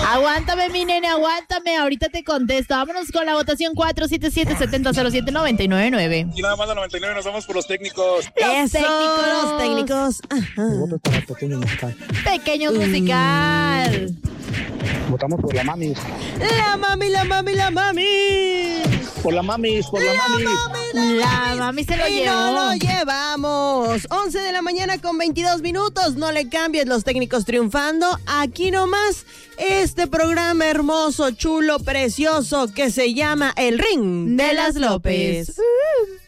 Aguántame, mi nene, aguántame. Ahorita te contesto. Vámonos con la votación 477-7007-999. Y nada más a 99 nos vamos por los técnicos. Los técnicos. Ajá. Voto para Pequeño Musical. Pequeño musical. Votamos por la Mamis. La mami. Por la Mamis, La mami se lo y llevó. no lo llevamos. 11 de la mañana con 22 minutos. No le cambies, los técnicos triunfando. Aquí nomás este programa hermoso, chulo, precioso que se llama El Ring de las López.